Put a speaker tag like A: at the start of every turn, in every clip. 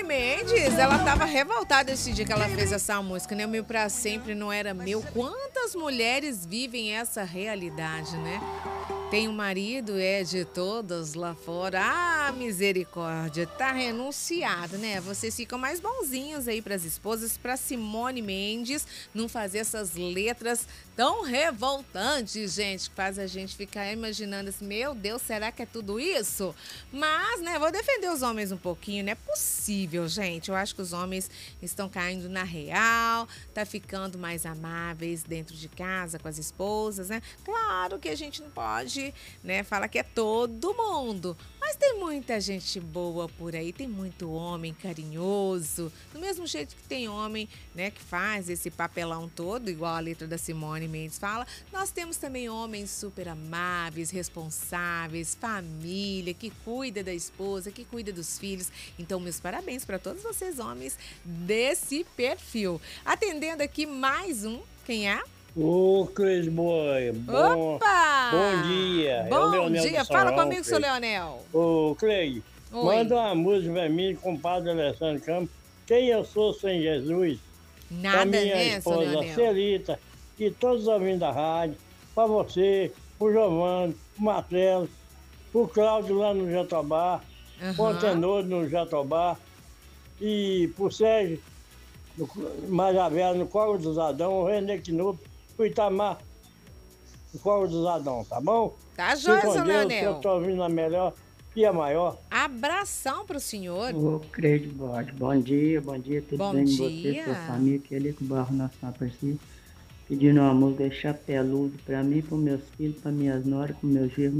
A: Mendes, ela tava revoltada esse dia que ela fez essa música, né? O Meu Pra Sempre Não Era Meu. Quantas mulheres vivem essa realidade, né? Tem um marido, é de todas lá fora. Ah, misericórdia, tá renunciado, né? Vocês ficam mais bonzinhos aí pras esposas, pra Simone Mendes não fazer essas letras tão revoltantes, gente, que faz a gente ficar imaginando assim, meu Deus, será que é tudo isso? Mas, né, vou defender os homens um pouquinho, não é possível, gente. Eu acho que os homens estão caindo na real, tá ficando mais amáveis dentro de casa com as esposas, né? Claro que a gente não pode, né, fala que é todo mundo, mas tem muita gente boa por aí, tem muito homem carinhoso, do mesmo jeito que tem homem, né, que faz esse papelão todo, igual a letra da Simone Mendes fala, nós temos também homens super amáveis, responsáveis, família, que cuida da esposa, que cuida dos filhos. Então, meus parabéns para todos vocês homens desse perfil. Atendendo aqui mais um, quem é?
B: Ô, Cris Boy,
A: Opa!
B: bom dia. É o
A: Bom
B: Leonel
A: dia,
B: do
A: fala
B: Sarrão,
A: comigo, seu
B: Cleide.
A: Leonel.
B: Ô, Cleide,
A: Oi.
B: manda uma música pra mim, compadre Alessandro Campos. Quem eu sou sem Jesus? Pra
A: Nada,
B: minha
A: né, seu
B: esposa
A: Leonel?
B: Celita e todos os ouvintes da rádio. Pra você, pro Giovanni, pro Marcelo, pro Cláudio lá no Jatobá, pro Antenor no Jatobá e pro Sérgio, Majavera, no Córrego dos Adão, o René Quinup, pro Itamar, no Córrego dos Adão, tá bom?
A: Tá jóia,
B: Fique com
A: seu
B: Deus, que eu
A: Leonel.
B: tô ouvindo a melhor e a maior.
A: Abração pro senhor.
C: Ô, Cleide Borges, bom dia, tudo
A: Bom
C: bem com
A: dia.
C: você, sua família, que ali com o Barro Nacional Aparecido. Pedindo uma música chapeludo pra mim, pros meus filhos, pra minhas noras, pros meus genros,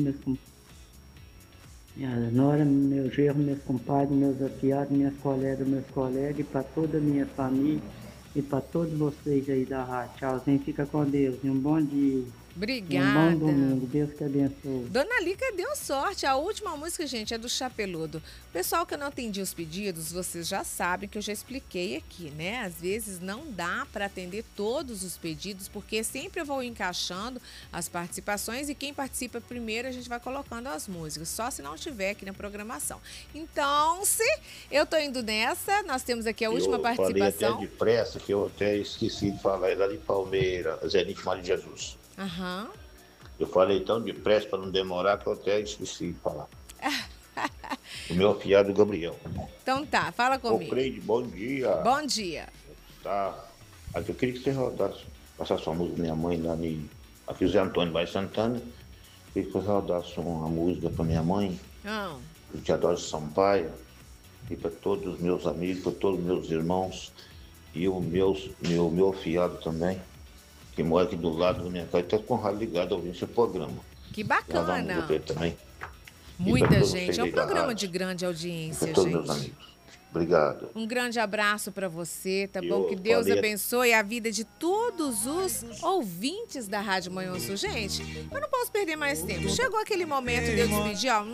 C: minhas noras, meus genros, meus compadres, meus afilhados, meus colegas, e pra toda a minha família e pra todos vocês aí da rádio. Tchauzinho, fica com Deus e um bom dia.
A: Obrigada.
C: Um bom domingo, Deus que abençoe.
A: Dona Lica deu sorte. A última música, gente, é do Chapeludo. Pessoal que eu não atendi os pedidos, vocês já sabem que eu já expliquei aqui, né? Às vezes não dá para atender todos os pedidos, porque sempre eu vou encaixando as participações e quem participa primeiro a gente vai colocando as músicas, só se não tiver aqui na programação. Então, se eu tô indo nessa, nós temos aqui a última participação.
D: Eu falei até depressa, que eu até esqueci de falar, é lá de Palmeiras, Zenite Maria de Jesus.
A: Aham.
D: Eu falei tão depressa para não demorar que eu até esqueci de falar. O meu afilhado Gabriel.
A: Então tá, fala
D: Ô,
A: comigo.
D: Cleide, bom dia.
A: Bom dia.
D: Tá. Aqui eu queria que você rodasse, passasse uma música da minha mãe lá aqui o Zé Antônio Bairro Santana. Eu queria que você rodasse uma música para minha mãe, o Teodoro Sampaio, e para todos os meus amigos, para todos os meus irmãos, e o meu afilhado também, que mora aqui do lado da minha casa, está com o rádio ligado ouvindo esse programa.
A: Que bacana.
D: Também.
A: Muita gente. É um programa de grande audiência,
D: para todos
A: gente.
D: meus amigos. Obrigado.
A: Um grande abraço para você, tá bom? Que Deus abençoe a vida de todos os ouvintes da Rádio Manhã Sul. Gente, eu não posso perder mais tempo. Chegou aquele momento de eu despedir, ó.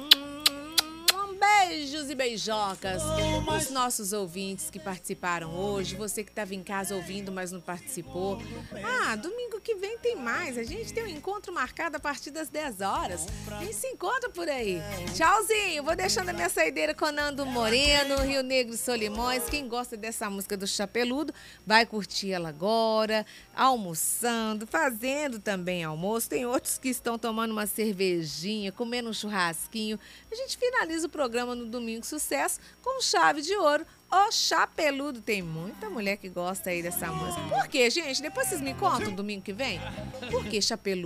A: Beijos e beijocas os nossos ouvintes que participaram hoje, você que estava em casa ouvindo, mas não participou. Domingo que vem tem mais, a gente tem um encontro marcado a partir das 10 horas. A gente se encontra por aí. Tchauzinho, vou deixando a minha saideira com Nando Moreno, Rio Negro e Solimões. Quem gosta dessa música do Chapeludo, vai curtir ela agora, almoçando, fazendo também almoço. Tem outros que estão tomando uma cervejinha, comendo um churrasquinho. A gente finaliza o programa no Domingo Sucesso com chave de ouro, o Chapeludo. Tem muita mulher que gosta aí dessa música. Por quê, gente? Depois vocês me contam domingo que vem. Por que Chapeludo?